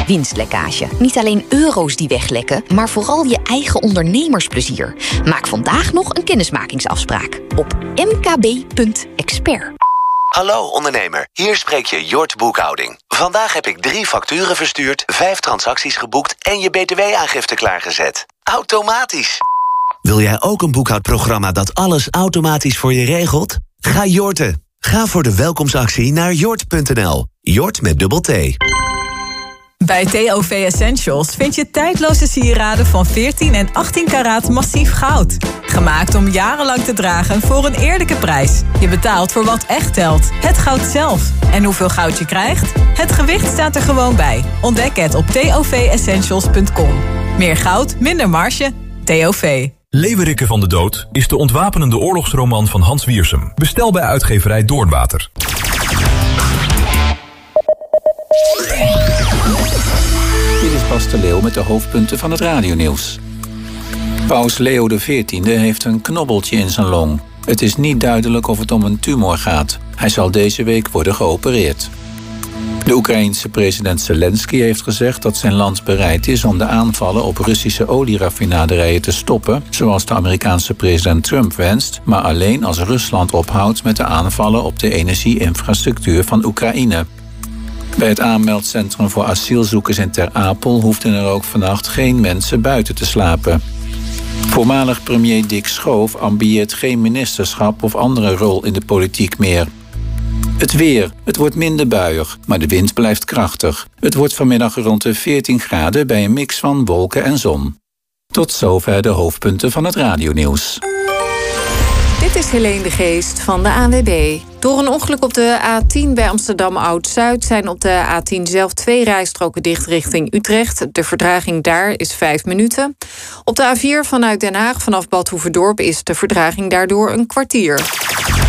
winstlekkage. Niet alleen euro's die weglekken, maar vooral je eigen ondernemersplezier. Maak vandaag nog een kennismakingsafspraak op mkb.expert. Hallo ondernemer, hier spreek je Jort Boekhouding. Vandaag heb ik 3 facturen verstuurd, 5 transacties geboekt en je btw-aangifte klaargezet. Automatisch. Wil jij ook een boekhoudprogramma dat alles automatisch voor je regelt? Ga Jorten. Ga voor de welkomstactie naar jort.nl. Jort met dubbel T. Bij TOV Essentials vind je tijdloze sieraden van 14 en 18 karaat massief goud. Gemaakt om jarenlang te dragen voor een eerlijke prijs. Je betaalt voor wat echt telt. Het goud zelf. En hoeveel goud je krijgt? Het gewicht staat er gewoon bij. Ontdek het op tovessentials.com. Meer goud, minder marge. TOV. Leeuwerikke van de Dood is de ontwapenende oorlogsroman van Hans Wiersum. Bestel bij uitgeverij Doornwater. Dit is Bas de Leeuw met de hoofdpunten van het radionieuws. Paus Leo XIV heeft een knobbeltje in zijn long. Het is niet duidelijk of het om een tumor gaat. Hij zal deze week worden geopereerd. De Oekraïense president Zelensky heeft gezegd dat zijn land bereid is om de aanvallen op Russische olieraffinaderijen te stoppen, zoals de Amerikaanse president Trump wenst, maar alleen als Rusland ophoudt met de aanvallen op de energieinfrastructuur van Oekraïne. Bij het aanmeldcentrum voor asielzoekers in Ter Apel hoefden er ook vannacht geen mensen buiten te slapen. Voormalig premier Dick Schoof ambieert geen ministerschap of andere rol in de politiek meer. Het weer. Het wordt minder buiig, maar de wind blijft krachtig. Het wordt vanmiddag rond de 14 graden bij een mix van wolken en zon. Tot zover de hoofdpunten van het radionieuws. Dit is Helene de Geest van de ANWB. Door een ongeluk op de A10 bij Amsterdam Oud-Zuid zijn op de A10 zelf 2 rijstroken dicht richting Utrecht. De vertraging daar is 5 minuten. Op de A4 vanuit Den Haag vanaf Bad Hoeverdorp is de vertraging daardoor een kwartier.